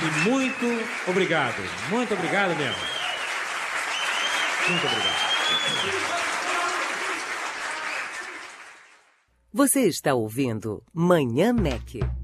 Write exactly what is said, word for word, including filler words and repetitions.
E muito obrigado. Muito obrigado mesmo. Muito obrigado. Você está ouvindo Manhã M E C.